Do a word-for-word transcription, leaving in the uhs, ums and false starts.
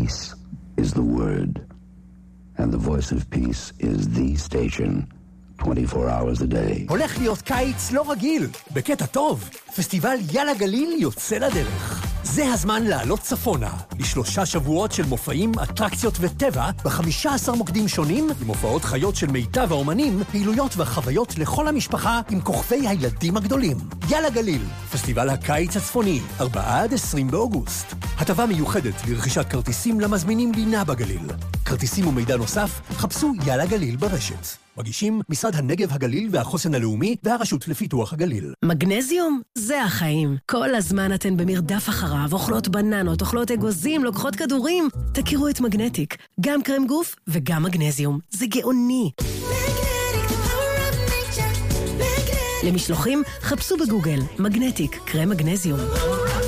Peace is the word. And the voice of peace is the station. twenty-four hours a day. הולך להיות קיץ לא רגיל, בקטע טוב. פסטיבל יאללה גליל יוצא לדרך. זה הזמן לעלות צפונה, לשלושה שבועות של מופעים, אטרקציות וטבע, ב-חמישה עשר מוקדים שונים, עם הופעות חיות של מיטב האומנים, פעילויות וחוויות לכל המשפחה, עם כוכבי הילדים הגדולים. יאללה גליל, פסטיבל הקיץ הצפוני, ארבעה עד עשרים באוגוסט. הטבה מיוחדת לרכישת כרטיסים למזמינים לינה בגליל. כרטיסים ומידע נוסף, חפשו יאללה גליל ברשת. מגישים משרד הנגב הגליל והחוסן הלאומי והרשות לפיתוח הגליל. מגנזיום זה החיים. כל הזמן אתן במרדף אחריו, אוכלות בננות, אוכלות אגוזים, לוקחות כדורים. תכירו את מגנטיק, גם קרם גוף וגם מגנזיום. זה גאוני. למשלוחים חפשו בגוגל מגנטיק, קרם מגנזיום.